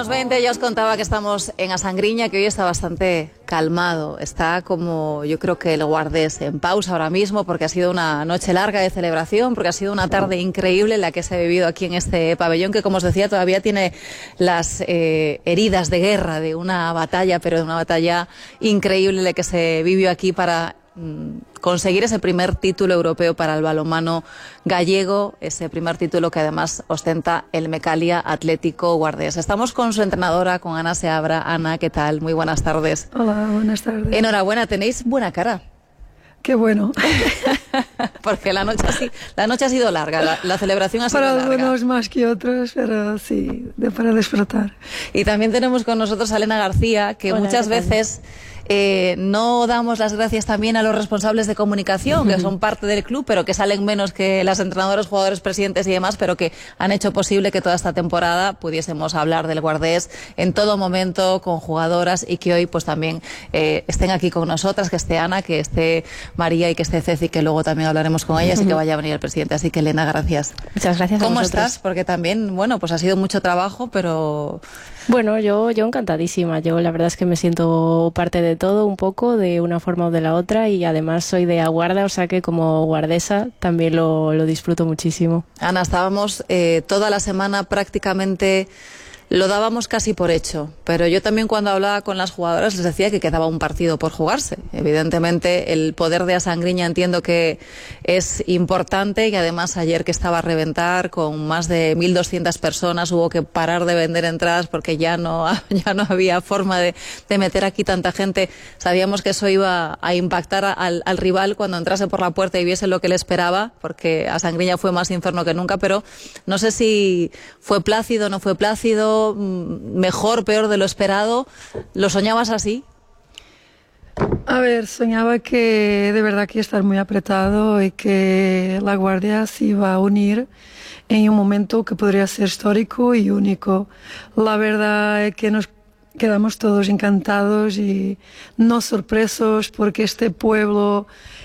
2:20, ya os contaba que estamos en Asangriña, que hoy está bastante calmado. Está como, yo creo que el Guardés en pausa ahora mismo, porque ha sido una noche larga de celebración, porque ha sido una tarde increíble la que se ha vivido aquí en este pabellón, que como os decía, todavía tiene las heridas de guerra de una batalla, pero de una batalla increíble la que se vivió aquí para conseguir ese primer título europeo para el balonmano gallego, ese primer título que además ostenta el Mecalia Atlético Guardés. Estamos con su entrenadora, con Ana Seabra. Ana, ¿qué tal? Muy buenas tardes. Hola, buenas tardes. Enhorabuena, tenéis buena cara. Qué bueno. Porque la noche ha sido larga, la celebración ha sido larga. Para algunos más que otros, pero sí, para disfrutar. Y también tenemos con nosotros a Elena García, que hola, muchas veces no damos las gracias también a los responsables de comunicación, que son parte del club, pero que salen menos que las entrenadoras, jugadores, presidentes y demás, pero que han hecho posible que toda esta temporada pudiésemos hablar del Guardés en todo momento con jugadoras, y que hoy pues también estén aquí con nosotras, que esté Ana, que esté María y que esté Ceci, que luego también hablaremos con ellas, y que vaya a venir el presidente. Así que Elena, gracias. Muchas gracias. ¿Cómo estás? Porque también, bueno, pues ha sido mucho trabajo, pero... Bueno, yo encantadísima. Yo la verdad es que me siento parte de todo un poco, de una forma o de la otra, y además soy de Aguarda, o sea que como guardesa también lo disfruto muchísimo. Ana, estábamos toda la semana prácticamente... Lo dábamos casi por hecho, pero yo también cuando hablaba con las jugadoras les decía que quedaba un partido por jugarse. Evidentemente el poder de Asangriña entiendo que es importante, y además ayer que estaba a reventar con más de 1.200 personas hubo que parar de vender entradas porque ya no había forma de meter aquí tanta gente. Sabíamos que eso iba a impactar al rival cuando entrase por la puerta y viese lo que le esperaba, porque Asangriña fue más infierno que nunca, pero no sé si fue plácido o no fue plácido, mejor, peor de lo esperado. ¿Lo soñabas así? A ver, soñaba que de verdad que iba a estar muy apretado y que la Guardia se iba a unir en un momento que podría ser histórico y único. La verdad es que nos quedamos todos encantados y no sorpresos, porque este pueblo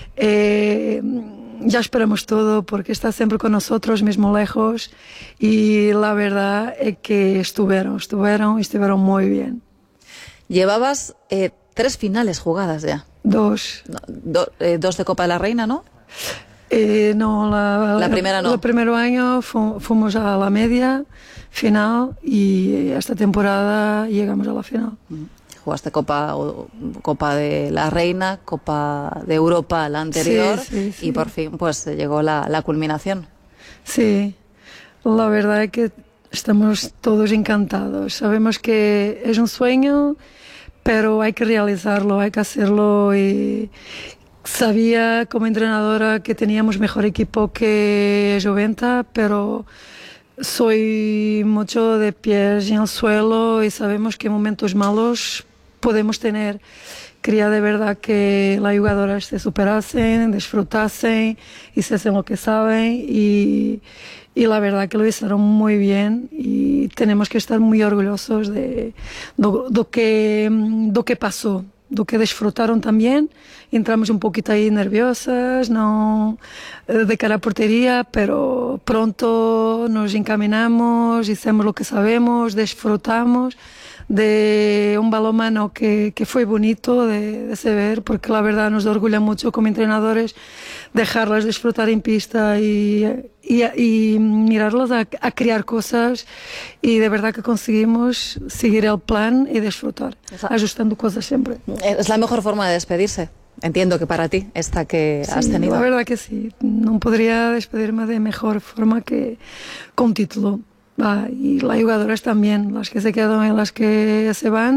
ya esperamos todo, porque está siempre con nosotros, mismo lejos, y la verdad es que estuvieron muy bien. Llevabas 3 finales jugadas ya. 2. 2 de Copa de la Reina, ¿no? No, la primera no. El primer año fuimos a la media final, y esta temporada llegamos a la final. Jugaste Copa de la Reina, Copa de Europa la anterior, sí. Y por fin pues llegó la culminación. Sí, la verdad es que estamos todos encantados. Sabemos que es un sueño, pero hay que realizarlo, hay que hacerlo, y sabía como entrenadora que teníamos mejor equipo que Joventa, pero soy mucho de pies en el suelo y sabemos que momentos malos podemos tener. Quería de verdad que las jugadoras se superasen, disfrutasen, hiciesen lo que saben, y la verdad que lo hicieron muy bien, y tenemos que estar muy orgullosos de lo que pasó, lo que disfrutaron también. Entramos un poquito ahí nerviosas, no de cara a portería, pero pronto nos encaminamos, hicimos lo que sabemos, disfrutamos de un balonmano que fue bonito de se ver, porque la verdad nos orgullo mucho como entrenadores dejarlas disfrutar en pista y mirarlas a crear cosas, y de verdad que conseguimos seguir el plan y disfrutar, ajustando cosas siempre. Es la mejor forma de despedirse. Entiendo que para ti, esta que has tenido. La verdad que sí, no podría despedirme de mejor forma que con título. Y las jugadoras también, las que se quedan y las que se van.